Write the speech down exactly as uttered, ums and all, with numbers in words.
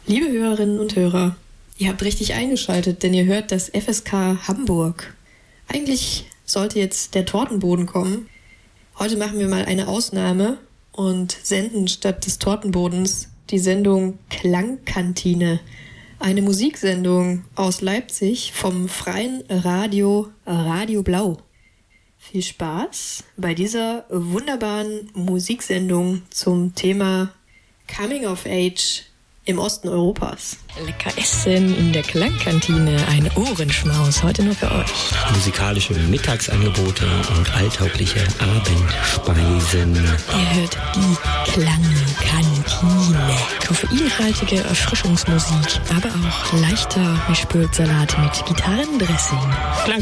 Liebe Hörerinnen und Hörer, ihr habt richtig eingeschaltet, denn ihr hört das F S K Hamburg. Eigentlich sollte jetzt der Tortenboden kommen. Heute machen wir mal eine Ausnahme und senden statt des Tortenbodens die Sendung Klangkantine. Eine Musiksendung aus Leipzig vom freien Radio Radio Blau. Viel Spaß bei dieser wunderbaren Musiksendung zum Thema Coming of Age im Osten Europas. Lecker Essen in der Klangkantine, ein Ohrenschmaus, heute nur für euch. Musikalische Mittagsangebote und alltaugliche Abendspeisen. Ihr hört die Klangkantine. Koffeinhaltige Erfrischungsmusik, aber auch leichter Mischpulversalat mit Gitarrendressing. Klangkantine.